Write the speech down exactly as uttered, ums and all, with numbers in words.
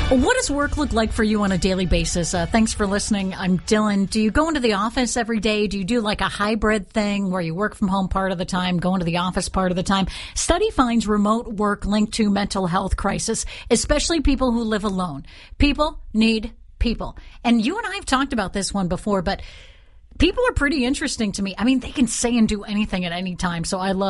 What does work look like for you on a daily basis? Uh, thanks for listening. I'm Dylan. Do you go into the office every day? Do you do like a hybrid thing where you work from home part of the time, go into the office part of the time? Study finds remote work linked to mental health crisis, especially people who live alone. People need people. And you and I have talked about this one before, but people are pretty interesting to me. I mean, they can say and do anything at any time. So I love